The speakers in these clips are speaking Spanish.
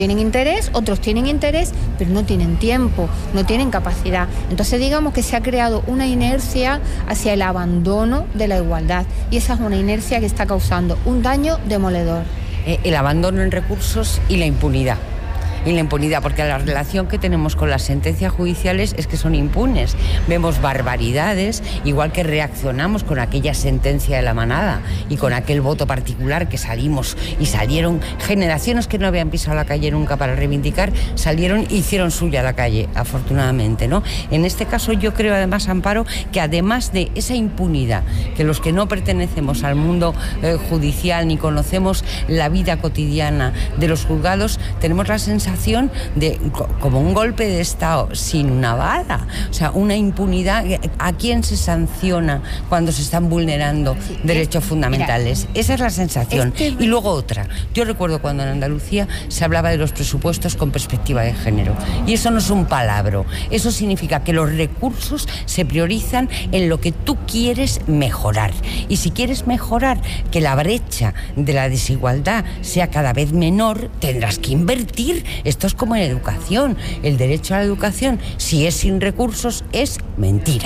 tienen interés, otros tienen interés, pero no tienen tiempo, no tienen capacidad. Entonces digamos que se ha creado una inercia hacia el abandono de la igualdad y esa es una inercia que está causando un daño demoledor. El abandono en recursos y la impunidad. Porque la relación que tenemos con las sentencias judiciales es que son impunes. Vemos barbaridades, igual que reaccionamos con aquella sentencia de la manada y con aquel voto particular que salieron generaciones que no habían pisado la calle nunca para reivindicar, salieron e hicieron suya la calle, afortunadamente, ¿no? En este caso yo creo además, Amparo, que además de esa impunidad, que los que no pertenecemos al mundo judicial ni conocemos la vida cotidiana de los juzgados, tenemos la sensación de como un golpe de Estado sin una bala, o sea, una impunidad. ¿A quién se sanciona cuando se están vulnerando derechos fundamentales? Mira, esa es la sensación. Y luego otra, yo recuerdo cuando en Andalucía se hablaba de los presupuestos con perspectiva de género, y eso no es un palabro, eso significa que los recursos se priorizan en lo que tú quieres mejorar, y si quieres mejorar que la brecha de la desigualdad sea cada vez menor, tendrás que invertir. Esto es como en educación. El derecho a la educación, si es sin recursos, es mentira.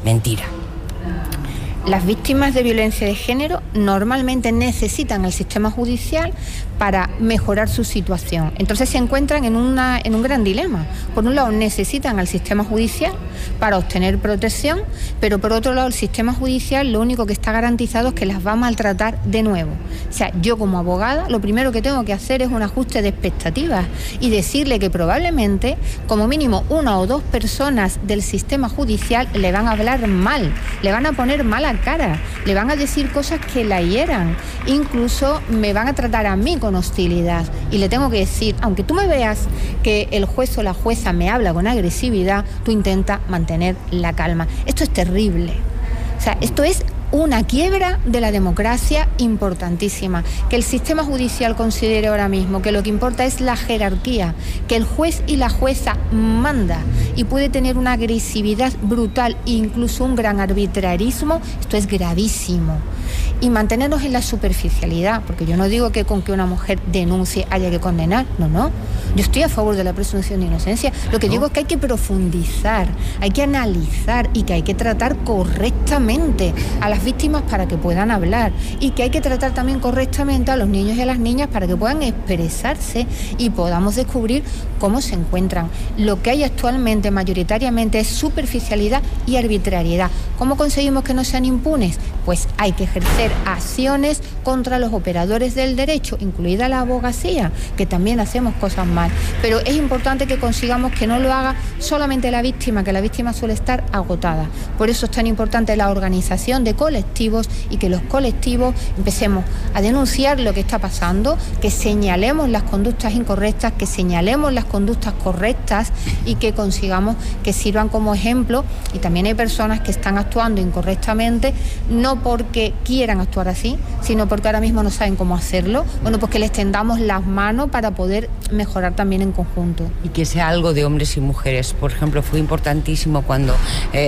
Las víctimas de violencia de género normalmente necesitan el sistema judicial para mejorar su situación. Entonces se encuentran en un gran dilema. Por un lado necesitan al sistema judicial para obtener protección, pero por otro lado el sistema judicial lo único que está garantizado es que las va a maltratar de nuevo. O sea, yo como abogada lo primero que tengo que hacer es un ajuste de expectativas y decirle que probablemente como mínimo una o dos personas del sistema judicial le van a hablar mal, le van a poner mala cara, le van a decir cosas que la hieran, incluso me van a tratar a mí con hostilidad y le tengo que decir, aunque tú me veas que el juez o la jueza me habla con agresividad, tú intenta mantener la calma. Esto es terrible. O sea, esto es una quiebra de la democracia importantísima. Que el sistema judicial considere ahora mismo que lo que importa es la jerarquía, que el juez y la jueza manda y puede tener una agresividad brutal e incluso un gran arbitrarismo, esto es gravísimo. Y mantenernos en la superficialidad, porque yo no digo que con que una mujer denuncie haya que condenar, no. Yo estoy a favor de la presunción de inocencia. Lo que digo es que hay que profundizar, hay que analizar y que hay que tratar correctamente a las víctimas para que puedan hablar y que hay que tratar también correctamente a los niños y a las niñas para que puedan expresarse y podamos descubrir cómo se encuentran. Lo que hay actualmente mayoritariamente es superficialidad y arbitrariedad. ¿Cómo conseguimos que no sean impunes? Pues hay que ejercer acciones contra los operadores del derecho, incluida la abogacía, que también hacemos cosas mal. Pero es importante que consigamos que no lo haga solamente la víctima, que la víctima suele estar agotada. Por eso es tan importante la organización de colectivos y que los colectivos empecemos a denunciar lo que está pasando, que señalemos las conductas incorrectas, que señalemos las conductas correctas y que consigamos que sirvan como ejemplo. Y también hay personas que están actuando incorrectamente, no porque quieran actuar así, sino porque ahora mismo no saben cómo hacerlo. Bueno, pues que les tendamos las manos para poder mejorar también en conjunto. Y que sea algo de hombres y mujeres. Por ejemplo, fue importantísimo cuando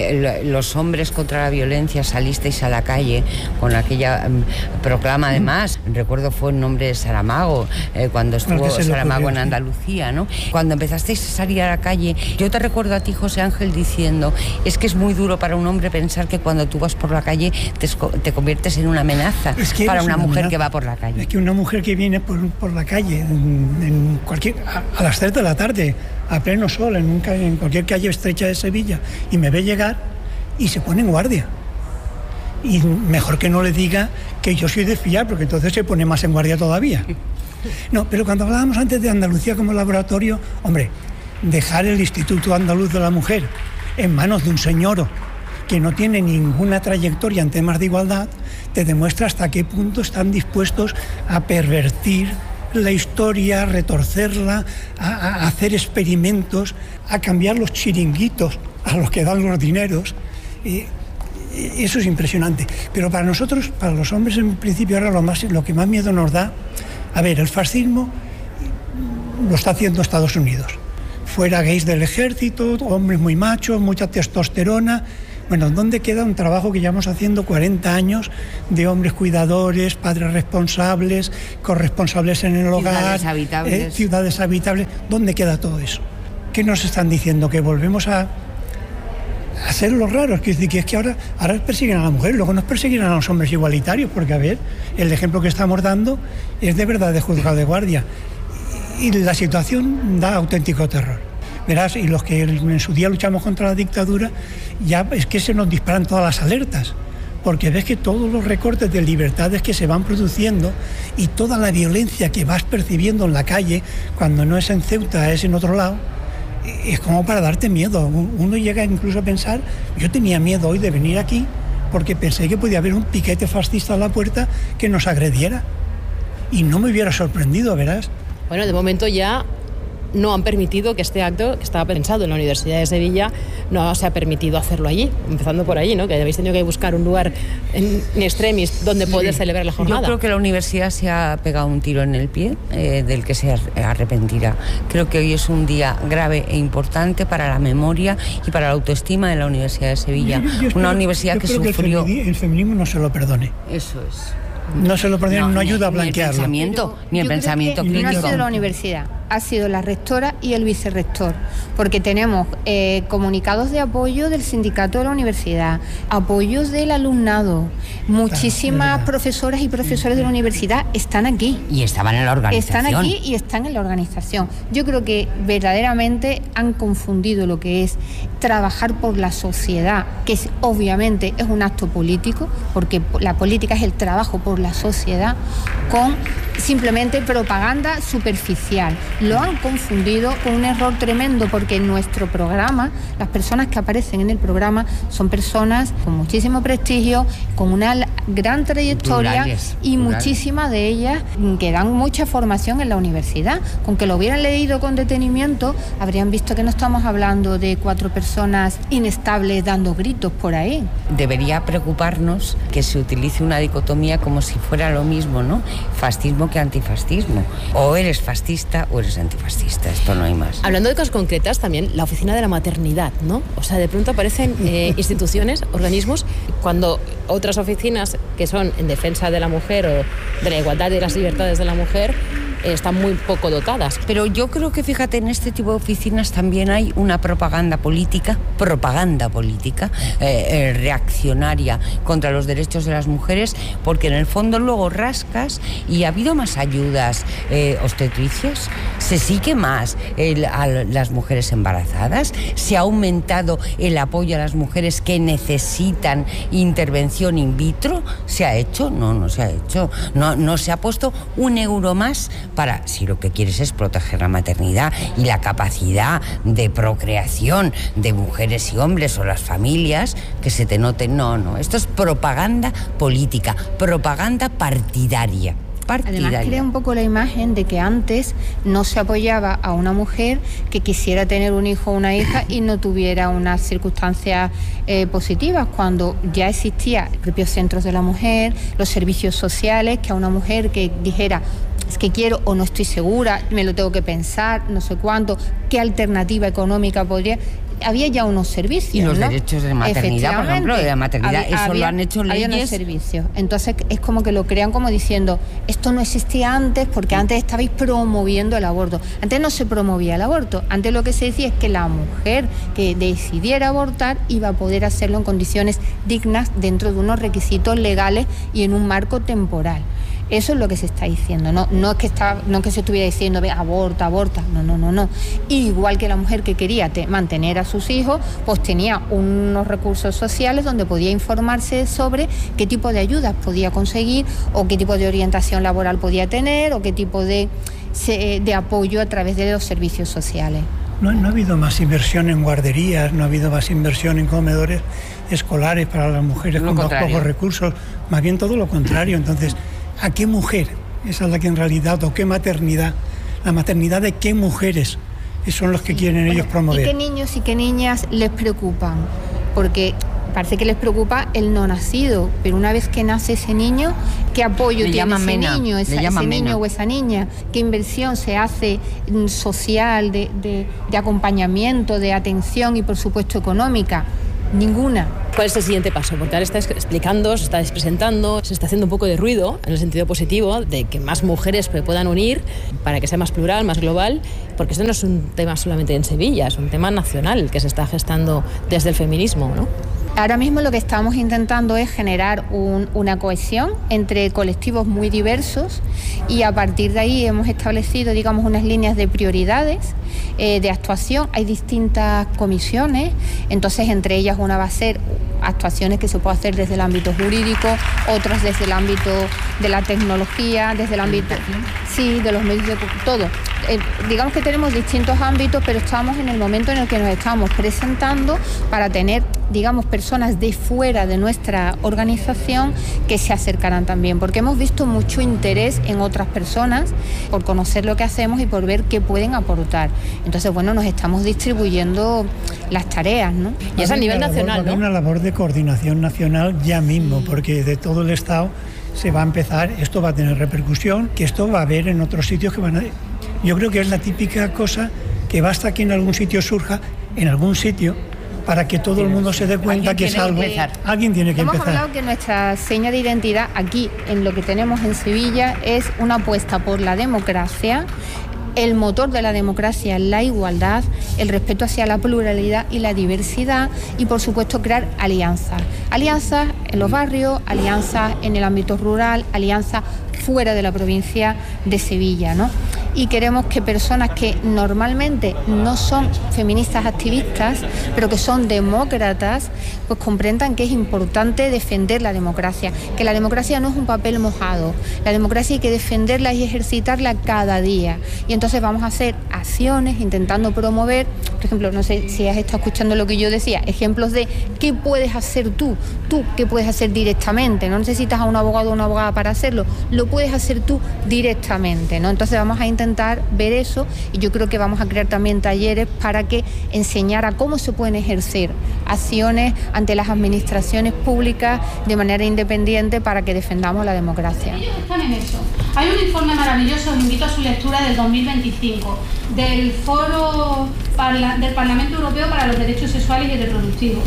los hombres contra la violencia salisteis a la calle con aquella proclama, además, recuerdo fue en nombre de Saramago, cuando estuvo Saramago en Andalucía, ¿no? Cuando empezasteis a salir a la calle, yo te recuerdo a ti, José Ángel, diciendo, es que es muy duro para un hombre pensar que cuando tú vas por la calle te conviertes en una amenaza para una mujer que va por la calle. Es que una mujer que viene por la calle a las 3 de la tarde, a pleno sol, en cualquier calle estrecha de Sevilla, y me ve llegar y se pone en guardia. Y mejor que no le diga que yo soy de fiar, porque entonces se pone más en guardia todavía. No, pero cuando hablábamos antes de Andalucía como laboratorio, hombre, dejar el Instituto Andaluz de la Mujer en manos de un señor que no tiene ninguna trayectoria en temas de igualdad, te demuestra hasta qué punto están dispuestos a pervertir la historia, a retorcerla, a hacer experimentos, a cambiar los chiringuitos a los que dan los dineros. Eso es impresionante. Pero para nosotros, para los hombres, en principio ahora lo que más miedo nos da, a ver, el fascismo lo está haciendo Estados Unidos. Fuera gays del ejército, hombres muy machos, mucha testosterona, Bueno, ¿dónde queda un trabajo que llevamos haciendo 40 años de hombres cuidadores, padres responsables, corresponsables en el hogar, ciudades habitables? ¿Dónde queda todo eso? ¿Qué nos están diciendo? ¿Que volvemos a hacer los raros? Que es que ahora persiguen a la mujer, luego nos persiguen a los hombres igualitarios, porque a ver, el ejemplo que estamos dando es de verdad de juzgado de guardia. Y la situación da auténtico terror. Verás, y los que en su día luchamos contra la dictadura, ya es que se nos disparan todas las alertas, porque ves que todos los recortes de libertades que se van produciendo y toda la violencia que vas percibiendo en la calle, cuando no es en Ceuta, es en otro lado, es como para darte miedo. Uno llega incluso a pensar, yo tenía miedo hoy de venir aquí, porque pensé que podía haber un piquete fascista a la puerta que nos agrediera, y no me hubiera sorprendido, verás. Bueno, de momento ya no han permitido que este acto, que estaba pensado en la Universidad de Sevilla, no se ha permitido hacerlo allí, empezando por allí, ¿no? Que habéis tenido que buscar un lugar en extremis donde poder celebrar la jornada. Yo creo que la universidad se ha pegado un tiro en el pie, del que se arrepentirá. Creo que hoy es un día grave e importante para la memoria y para la autoestima de la Universidad de Sevilla. Una universidad que sufrió... Que el feminismo no se lo perdone. Eso es. No se lo perdone, no ayuda a blanquearlo. Ni el pensamiento crítico. No ha sido la universidad, ha sido la rectora y el vicerrector, porque tenemos comunicados de apoyo del sindicato de la universidad, apoyos del alumnado, muchísimas profesoras y profesores de la universidad están aquí. Y estaban en la organización. Están aquí y están en la organización. Yo creo que verdaderamente han confundido lo que es trabajar por la sociedad, que obviamente es un acto político, porque la política es el trabajo por la sociedad, con simplemente propaganda superficial. Lo han confundido con un error tremendo, porque en nuestro programa, las personas que aparecen en el programa son personas con muchísimo prestigio, con una gran trayectoria y muchísimas de ellas que dan mucha formación en la universidad. Con que lo hubieran leído con detenimiento, habrían visto que no estamos hablando de 4 personas inestables dando gritos por ahí. Debería preocuparnos que se utilice una dicotomía como si fuera lo mismo, ¿no? Fascismo que antifascismo. O eres fascista o eres antifascista, esto no hay más. Hablando de cosas concretas, también la oficina de la maternidad, ¿no? O sea, de pronto aparecen instituciones, organismos, cuando otras oficinas que son en defensa de la mujer o de la igualdad y de las libertades de la mujer están muy poco dotadas. Pero yo creo que, fíjate, en este tipo de oficinas también hay una propaganda política reaccionaria contra los derechos de las mujeres, porque en el fondo luego rascas y ha habido más ayudas obstetricias, se sigue más a las mujeres embarazadas, se ha aumentado el apoyo a las mujeres que necesitan intervención in vitro. ¿Se ha hecho? No se ha hecho. No se ha puesto un euro más para, si lo que quieres es proteger la maternidad y la capacidad de procreación de mujeres y hombres o las familias, que se te note. No, esto es propaganda política, propaganda partidaria. Además crea un poco la imagen de que antes no se apoyaba a una mujer que quisiera tener un hijo o una hija y no tuviera unas circunstancias positivas, cuando ya existían los propios centros de la mujer, los servicios sociales, que a una mujer que dijera es que quiero o no estoy segura, me lo tengo que pensar, no sé cuánto, qué alternativa económica podría... Había ya unos servicios, y los derechos de maternidad, por ejemplo, de la maternidad, eso lo han hecho leyes. Había unos servicios. Entonces es como que lo crean como diciendo, esto no existía antes porque antes estabais promoviendo el aborto. Antes no se promovía el aborto. Antes lo que se decía es que la mujer que decidiera abortar iba a poder hacerlo en condiciones dignas, dentro de unos requisitos legales y en un marco temporal. Eso es lo que se está diciendo, no es que se estuviera diciendo aborta, no. Igual que la mujer que quería mantener a sus hijos, pues tenía unos recursos sociales donde podía informarse sobre qué tipo de ayudas podía conseguir, o qué tipo de orientación laboral podía tener, o qué tipo de apoyo a través de los servicios sociales. No ha habido más inversión en guarderías, no ha habido más inversión en comedores escolares para las mujeres con pocos recursos, más bien todo lo contrario. Entonces, ¿a qué mujer? Esa es la que en realidad, o qué maternidad, la maternidad de qué mujeres son los que quieren ellos promover. ¿Y qué niños y qué niñas les preocupan? Porque parece que les preocupa el no nacido, pero una vez que nace ese niño, ¿qué apoyo tiene ese niño, ese niño o esa niña? ¿Qué inversión se hace social, de acompañamiento, de atención y por supuesto económica? Ninguna. ¿Cuál es el siguiente paso? Porque ahora estás explicando, se está presentando, se está haciendo un poco de ruido en el sentido positivo de que más mujeres puedan unir para que sea más plural, más global, porque esto no es un tema solamente en Sevilla, es un tema nacional que se está gestando desde el feminismo, ¿no? Ahora mismo lo que estamos intentando es generar una cohesión entre colectivos muy diversos y a partir de ahí hemos establecido, digamos, unas líneas de prioridades de actuación. Hay distintas comisiones, entonces entre ellas una va a ser actuaciones que se puede hacer desde el ámbito jurídico, otras desde el ámbito de la tecnología, desde el ámbito, sí, de los medios de todo. Digamos que tenemos distintos ámbitos, pero estamos en el momento en el que nos estamos presentando para tener, digamos, personas de fuera de nuestra organización que se acercarán también, porque hemos visto mucho interés en otras personas por conocer lo que hacemos y por ver qué pueden aportar. Entonces, bueno, nos estamos distribuyendo las tareas, ¿no? Y es a nivel nacional, ¿no? Una labor de coordinación nacional ya mismo, porque de todo el Estado se va a empezar, esto va a tener repercusión, que esto va a haber en otros sitios que van a... Yo creo que es la típica cosa que basta que en algún sitio surja, en algún sitio, para que todo el mundo se dé cuenta que es algo. Alguien tiene que empezar. Hemos hablado que nuestra seña de identidad aquí, en lo que tenemos en Sevilla, es una apuesta por la democracia. El motor de la democracia es la igualdad, el respeto hacia la pluralidad y la diversidad y, por supuesto, crear alianzas. Alianzas en los barrios, alianzas en el ámbito rural, alianzas fuera de la provincia de Sevilla, ¿no? Y queremos que personas que normalmente no son feministas activistas, pero que son demócratas, pues comprendan que es importante defender la democracia, que la democracia no es un papel mojado, la democracia hay que defenderla y ejercitarla cada día. Y entonces vamos a hacer acciones intentando promover, por ejemplo, no sé si has estado escuchando lo que yo decía, ejemplos de qué puedes hacer tú qué puedes hacer directamente, no necesitas a un abogado o una abogada para hacerlo, lo puedes hacer tú directamente, ¿no? Entonces vamos a intentar ver eso y yo creo que vamos a crear también talleres para que enseñar a cómo se pueden ejercer acciones ante las administraciones públicas de manera independiente para que defendamos la democracia. Ellos están en eso. Hay un informe maravilloso, os invito a su lectura, del 2025, del Foro del Parlamento Europeo para los Derechos Sexuales y Reproductivos.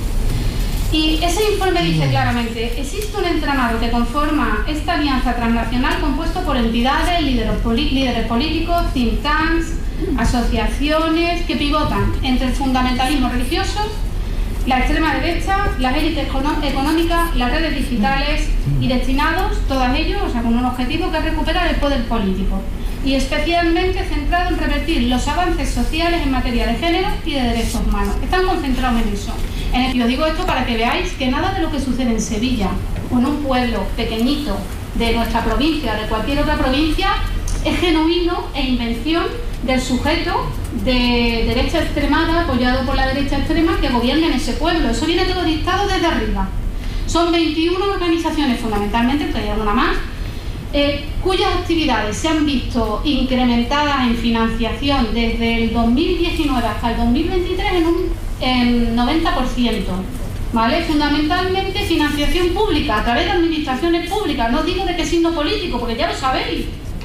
Y ese informe dice claramente, existe un entramado que conforma esta alianza transnacional compuesto por entidades, líderes políticos, think tanks, asociaciones que pivotan entre el fundamentalismo religioso, la extrema derecha, las élites económicas, las redes digitales y destinados, todos ellos, o sea, con un objetivo que es recuperar el poder político y especialmente centrado en revertir los avances sociales en materia de género y de derechos humanos. Están concentrados en eso. Y os digo esto para que veáis que nada de lo que sucede en Sevilla o en un pueblo pequeñito de nuestra provincia o de cualquier otra provincia es genuino e invención del sujeto de derecha extremada, apoyado por la derecha extrema, que gobierna en ese pueblo. Eso viene todo dictado desde arriba. Son 21 organizaciones fundamentalmente, pero hay alguna más, cuyas actividades se han visto incrementadas en financiación desde el 2019 hasta el 2023 en 90%, ¿vale? Fundamentalmente financiación pública, a través de administraciones públicas, no digo de qué signo político, porque ya lo sabéis,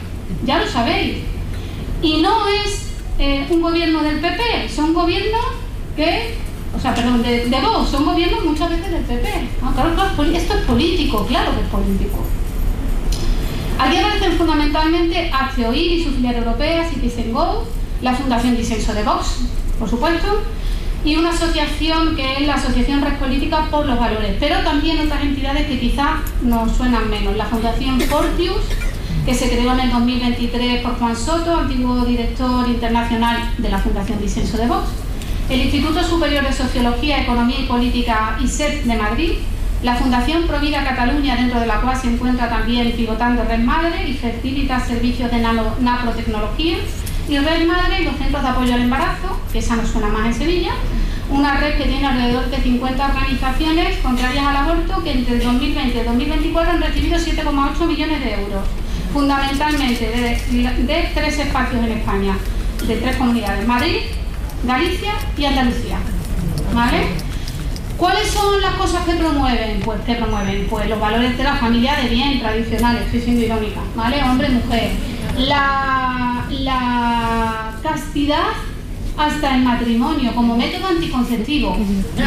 y no es un gobierno del PP, son gobiernos que, de Vox, son gobiernos muchas veces del PP, ¿no? Claro, esto es político, claro que es político. Aquí aparecen fundamentalmente Actioir y su filial europea, Citizen Go, la Fundación Disenso de Vox, por supuesto, y una asociación que es la Asociación Red Política por los Valores, pero también otras entidades que quizás nos suenan menos. La Fundación Fortius, que se creó en el 2023 por Juan Soto, antiguo director internacional de la Fundación Disenso de Vox, el Instituto Superior de Sociología, Economía y Política, ISEP de Madrid, la Fundación Provida Cataluña, dentro de la cual se encuentra también pivotando Red Madre y Fertilitas Servicios de Nanotecnología, y Red Madre y los Centros de Apoyo al Embarazo, que esa nos suena más en Sevilla, una red que tiene alrededor de 50 organizaciones contrarias al aborto que entre el 2020 y el 2024 han recibido 7,8 millones de euros, fundamentalmente de 3 espacios en España, de 3 comunidades, Madrid, Galicia y Andalucía, ¿vale? ¿Cuáles son las cosas que promueven? Pues los valores de la familia de bien tradicionales, estoy siendo irónica, ¿vale? Hombre, mujer. La castidad hasta el matrimonio como método anticonceptivo.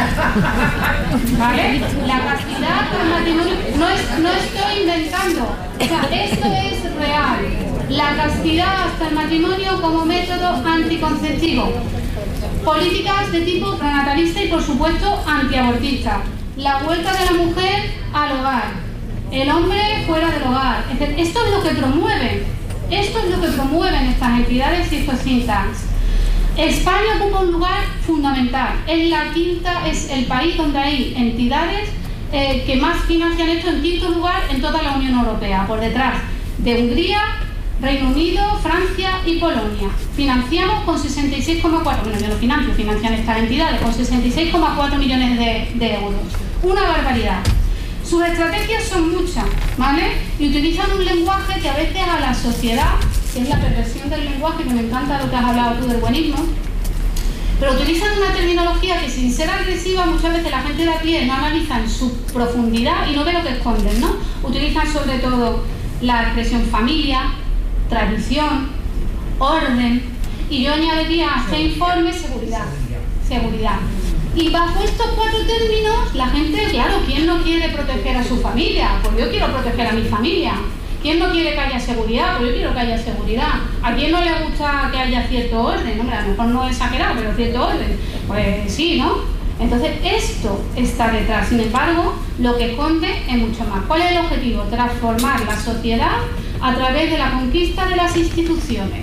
¿Vale? La castidad hasta el matrimonio, no estoy inventando, o sea, esto es real. La castidad hasta el matrimonio como método anticonceptivo. Políticas de tipo pronatalista y, por supuesto, antiabortista. La vuelta de la mujer al hogar, el hombre fuera del hogar. Esto es lo que promueven. Esto es lo que promueven estas entidades y estos think tanks. España ocupa un lugar fundamental. Es el país donde hay entidades que más financian esto, en quinto lugar en toda la Unión Europea, por detrás de Hungría, Reino Unido, Francia y Polonia. Financiamos con 66,4, bueno, yo lo financio, financian estas entidades, con 66,4 millones de euros. Una barbaridad. Sus estrategias son muchas, ¿vale? Y utilizan un lenguaje que a veces a la sociedad, que es la perversión del lenguaje, que me encanta lo que has hablado tú del buenismo, pero utilizan una terminología que, sin ser agresiva, muchas veces la gente de a pie no analiza en su profundidad y no ve lo que esconden, ¿no? Utilizan sobre todo la expresión familia, tradición, orden, y yo añadiría a este informe seguridad. Y bajo estos 4 términos, la gente, claro, ¿quién no quiere proteger a su familia? Pues yo quiero proteger a mi familia. ¿Quién no quiere que haya seguridad? Pues yo quiero que haya seguridad. ¿A quién no le gusta que haya cierto orden? Hombre, a lo mejor no exagerado, pero cierto orden. Pues sí, ¿no? Entonces, esto está detrás. Sin embargo, lo que esconde es mucho más. ¿Cuál es el objetivo? Transformar la sociedad a través de la conquista de las instituciones.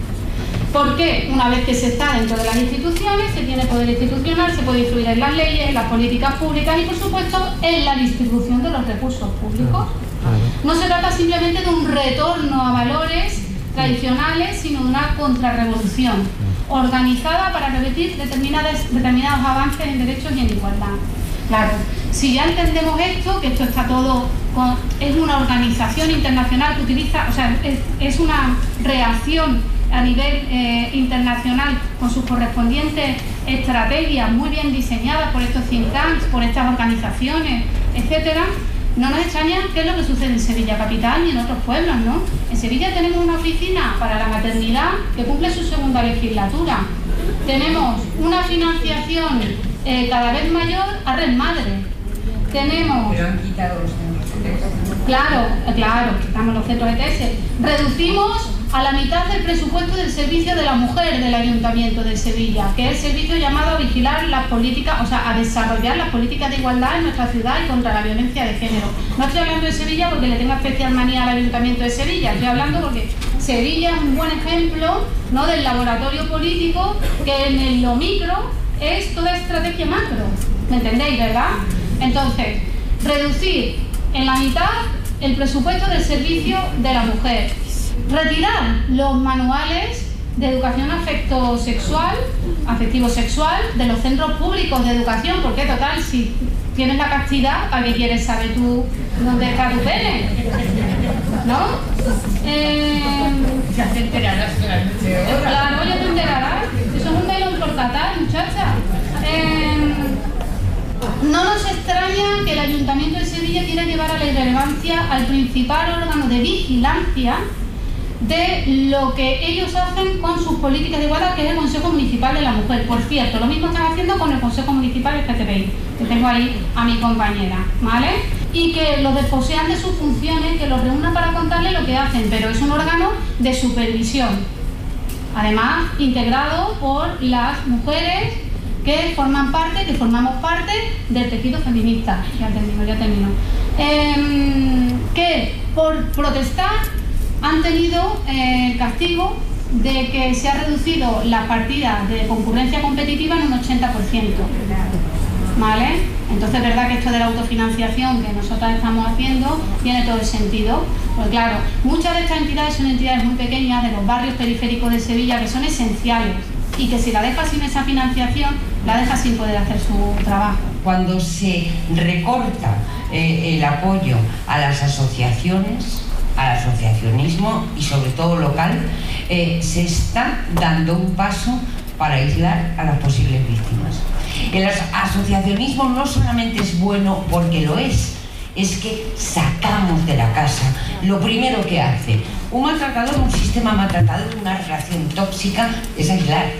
¿Por qué? Una vez que se está dentro de las instituciones, se tiene poder institucional, se puede influir en las leyes, en las políticas públicas y, por supuesto, en la distribución de los recursos públicos. No se trata simplemente de un retorno a valores tradicionales, sino de una contrarrevolución organizada para revertir determinados avances en derechos y en igualdad. Claro, si ya entendemos esto, que esto está todo es una organización internacional que utiliza, o sea, es una reacción a nivel internacional con sus correspondientes estrategias muy bien diseñadas por estos think tanks, por estas organizaciones, etcétera. No nos extraña qué es lo que sucede en Sevilla capital y en otros pueblos, ¿no? En Sevilla tenemos una oficina para la maternidad que cumple su segunda legislatura. Tenemos una financiación cada vez mayor a Red Madre. Tenemos... Pero han quitado los centros. Claro, quitamos los centros ETS. Reducimos a la mitad del presupuesto del servicio de la mujer del Ayuntamiento de Sevilla, que es el servicio llamado a vigilar las políticas, o sea, a desarrollar las políticas de igualdad en nuestra ciudad y contra la violencia de género. No estoy hablando de Sevilla porque le tenga especial manía al Ayuntamiento de Sevilla, estoy hablando porque Sevilla es un buen ejemplo, ¿no?, del laboratorio político que en lo micro es toda estrategia macro. ¿Me entendéis, verdad? Entonces, reducir en la mitad el presupuesto del servicio de la mujer. Retirar los manuales de educación afectivo-sexual de los centros públicos de educación, porque total, si tienes la castidad, ¿para qué quieres saber tú dónde está tu pene? ¿No? Ya te enterarás que la noche. Claro, ya te enterarás. Eso es un melón por catar, muchacha. No nos extraña que el Ayuntamiento de Sevilla quiera llevar a la irrelevancia al principal órgano de vigilancia de lo que ellos hacen con sus políticas de igualdad, que es el Consejo Municipal de la Mujer. Por cierto, lo mismo están haciendo con el Consejo Municipal LGTBI, que tengo ahí a mi compañera, ¿vale? Y que los desposean de sus funciones, que los reúnan para contarles lo que hacen, pero es un órgano de supervisión, además integrado por las mujeres que formamos parte del tejido feminista. Ya termino. Que por protestar han tenido el castigo de que se ha reducido la partida de concurrencia competitiva en un 80%. ¿Vale? Entonces, es verdad que esto de la autofinanciación que nosotras estamos haciendo tiene todo el sentido. Pues claro, muchas de estas entidades son entidades muy pequeñas de los barrios periféricos de Sevilla que son esenciales y que si la dejas sin esa financiación, la dejas sin poder hacer su trabajo. Cuando se recorta el apoyo a las asociaciones, al asociacionismo y sobre todo local, se está dando un paso para aislar a las posibles víctimas. El asociacionismo no solamente es bueno porque lo es que sacamos de la casa lo primero que hace un maltratador, un sistema maltratador, una relación tóxica, es aislar.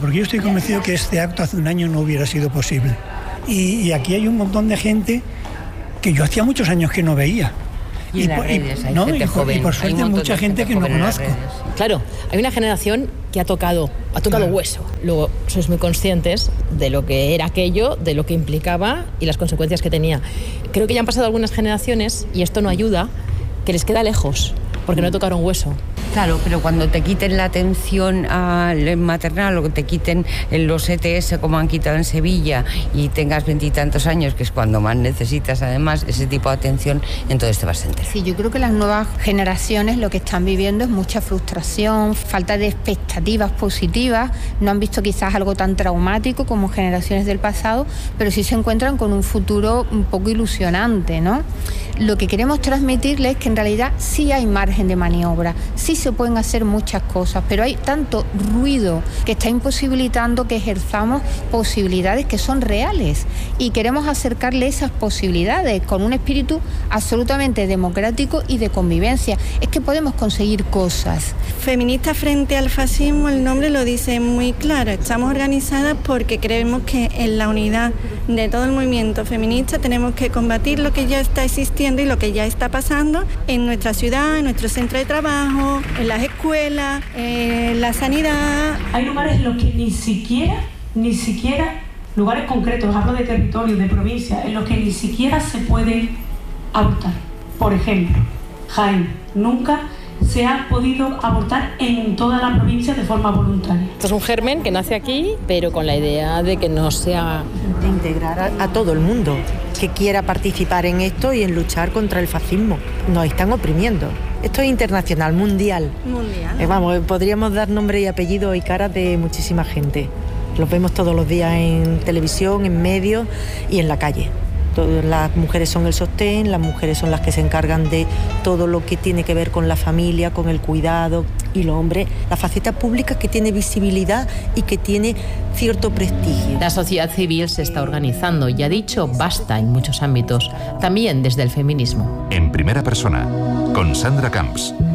porque yo estoy convencido que este acto hace un año no hubiera sido posible. Y aquí hay un montón de gente que yo hacía muchos años que no veía. Y en las redes hay gente joven. Y por suerte mucha gente que no conozco. Claro, hay una generación que ha tocado hueso. Luego sois muy conscientes de lo que era aquello, de lo que implicaba y las consecuencias que tenía. Creo que ya han pasado algunas generaciones, y esto no ayuda, que les queda lejos, porque no tocaron hueso. Claro, pero cuando te quiten la atención maternal o que te quiten los ETS como han quitado en Sevilla y tengas 20 y tantos años, que es cuando más necesitas además ese tipo de atención, entonces te vas a enterar. Sí, yo creo que las nuevas generaciones lo que están viviendo es mucha frustración, falta de expectativas positivas, no han visto quizás algo tan traumático como generaciones del pasado, pero sí se encuentran con un futuro un poco ilusionante, ¿no? Lo que queremos transmitirles es que en realidad sí hay margen de maniobra, sí se pueden hacer muchas cosas, pero hay tanto ruido que está imposibilitando que ejerzamos posibilidades que son reales, y queremos acercarle esas posibilidades con un espíritu absolutamente democrático y de convivencia. Es que podemos conseguir cosas. Feminista frente al fascismo, el nombre lo dice muy claro. Estamos organizadas porque creemos que en la unidad de todo el movimiento feminista tenemos que combatir lo que ya está existiendo y lo que ya está pasando en nuestra ciudad, en nuestro centro de trabajo, en las escuelas, en la sanidad. Hay lugares en los que ni siquiera, lugares concretos, hablo de territorios, de provincias, en los que ni siquiera se puede abortar. Por ejemplo, Jaén, nunca se ha podido abortar en toda la provincia de forma voluntaria. Esto es un germen que nace aquí, pero con la idea de que no sea... De integrar a todo el mundo que quiera participar en esto y en luchar contra el fascismo. Nos están oprimiendo. Esto es internacional, mundial. Vamos, podríamos dar nombre y apellido y caras de muchísima gente. Los vemos todos los días en televisión, en medios y en la calle. Las mujeres son el sostén, las mujeres son las que se encargan de todo lo que tiene que ver con la familia, con el cuidado, y los hombres, la faceta pública que tiene visibilidad y que tiene cierto prestigio. La sociedad civil se está organizando y ha dicho basta en muchos ámbitos, también desde el feminismo. En primera persona, con Sandra Camps.